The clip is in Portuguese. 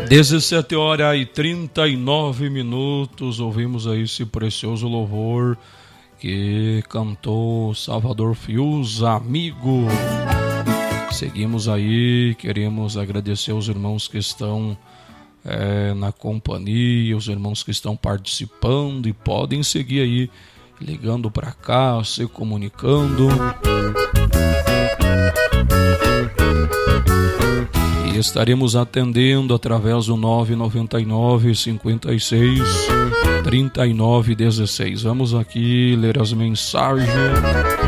17h39, ouvimos aí esse precioso louvor que cantou Salvador Fiuza, amigo. Seguimos aí, queremos agradecer aos irmãos que estão na companhia, os irmãos que estão participando e podem seguir aí, ligando para cá, se comunicando. E estaremos atendendo através do 999 56 39 16. Vamos aqui ler as mensagens.